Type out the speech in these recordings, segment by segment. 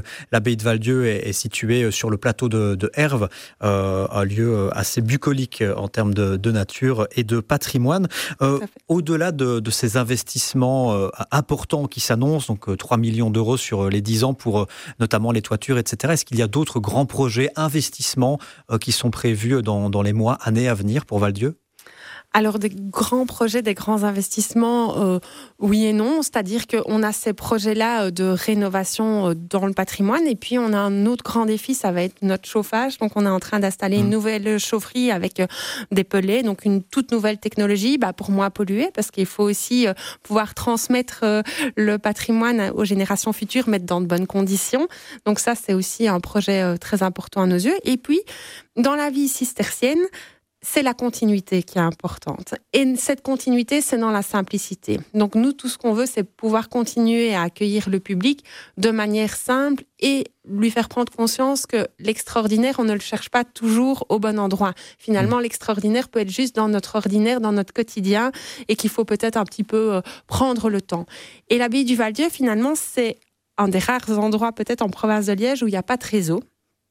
L'abbaye de Val-Dieu est située sur le plateau de Herve, un lieu assez bucolique en termes de nature et de patrimoine. Au-delà de ces investissements importants qui s'annoncent, donc 3 millions d'euros sur les 10 ans pour notamment les toitures, etc., est-ce qu'il y a d'autres grands projets, investissements qui sont prévus dans les mois, années à venir pour Val-Dieu ? Alors, des grands projets, des grands investissements, oui et non. C'est-à-dire qu'on a ces projets-là de rénovation dans le patrimoine. Et puis, on a un autre grand défi, ça va être notre chauffage. Donc, on est en train d'installer une nouvelle chaufferie avec des pellets. Donc, une toute nouvelle technologie pour moins polluer. Parce qu'il faut aussi pouvoir transmettre le patrimoine aux générations futures, mettre dans de bonnes conditions. Donc, ça, c'est aussi un projet très important à nos yeux. Et puis, dans la vie cistercienne, c'est la continuité qui est importante. Et cette continuité, c'est dans la simplicité. Donc nous, tout ce qu'on veut, c'est pouvoir continuer à accueillir le public de manière simple et lui faire prendre conscience que l'extraordinaire, on ne le cherche pas toujours au bon endroit. Finalement, l'extraordinaire peut être juste dans notre ordinaire, dans notre quotidien, et qu'il faut peut-être un petit peu prendre le temps. Et l'abbaye du Val-Dieu, finalement, c'est un des rares endroits, peut-être en province de Liège, où il n'y a pas de réseau.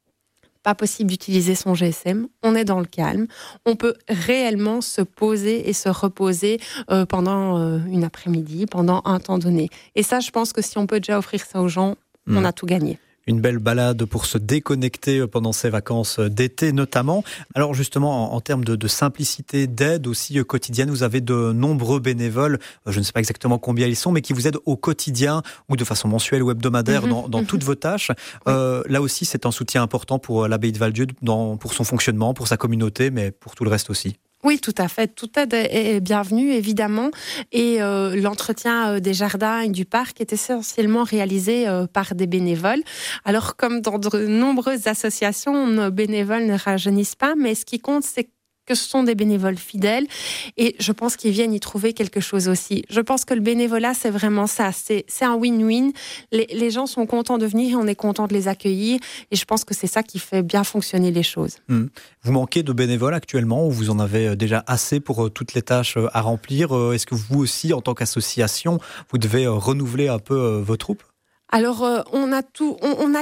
Pas possible d'utiliser son GSM, on est dans le calme, on peut réellement se poser et se reposer pendant une après-midi, pendant un temps donné. Et ça, je pense que si on peut déjà offrir ça aux gens, on a tout gagné. Une belle balade pour se déconnecter pendant ces vacances d'été notamment. Alors justement, en termes de simplicité, d'aide aussi quotidienne, vous avez de nombreux bénévoles, je ne sais pas exactement combien ils sont, mais qui vous aident au quotidien ou de façon mensuelle ou hebdomadaire dans toutes vos tâches. Là aussi, c'est un soutien important pour l'abbaye de Val-Dieu, pour son fonctionnement, pour sa communauté, mais pour tout le reste aussi. Oui, tout à fait. Toute aide est bienvenue, évidemment. Et l'entretien des jardins et du parc est essentiellement réalisé par des bénévoles. Alors, comme dans de nombreuses associations, nos bénévoles ne rajeunissent pas, mais ce qui compte, c'est que ce sont des bénévoles fidèles et je pense qu'ils viennent y trouver quelque chose aussi. Je pense que le bénévolat, c'est vraiment ça. C'est un win-win. Les gens sont contents de venir et on est content de les accueillir et je pense que c'est ça qui fait bien fonctionner les choses. Vous manquez de bénévoles actuellement ou vous en avez déjà assez pour toutes les tâches à remplir ? Est-ce que vous aussi, en tant qu'association, vous devez renouveler un peu vos troupes ? Alors, on a tout...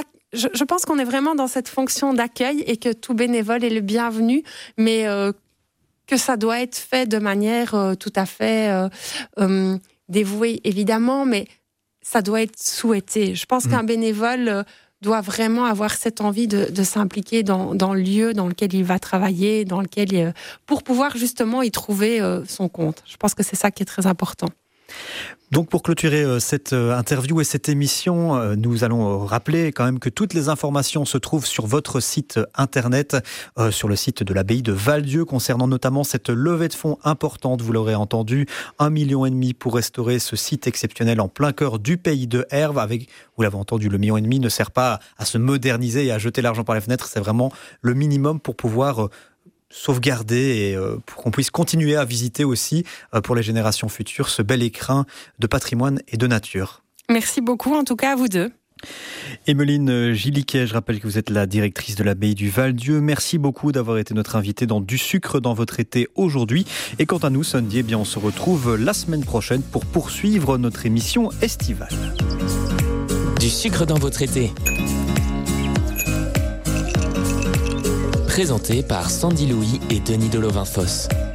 Je pense qu'on est vraiment dans cette fonction d'accueil et que tout bénévole est le bienvenu, mais que ça doit être fait de manière tout à fait dévouée, évidemment, mais ça doit être souhaité. Je pense qu'un bénévole doit vraiment avoir cette envie de s'impliquer dans le lieu dans lequel il va travailler, pour pouvoir justement y trouver son compte. Je pense que c'est ça qui est très important. Donc pour clôturer cette interview et cette émission, nous allons rappeler quand même que toutes les informations se trouvent sur votre site internet, sur le site de l'abbaye de Val-Dieu, concernant notamment cette levée de fonds importante, vous l'aurez entendu, 1,5 million pour restaurer ce site exceptionnel en plein cœur du pays de Herve. Avec, vous l'avez entendu, le 1,5 million ne sert pas à se moderniser et à jeter l'argent par les fenêtres, c'est vraiment le minimum pour pouvoir sauvegarder et pour qu'on puisse continuer à visiter aussi pour les générations futures ce bel écrin de patrimoine et de nature. Merci beaucoup en tout cas à vous deux. Emmeline Gilliquet, je rappelle que vous êtes la directrice de l'abbaye du Val-Dieu. Merci beaucoup d'avoir été notre invitée dans Du sucre dans votre été aujourd'hui. Et quant à nous, Sandy, on se retrouve la semaine prochaine pour poursuivre notre émission estivale. Du sucre dans votre été. Présenté par Sandy Louis et Denis Delovin-Fosse.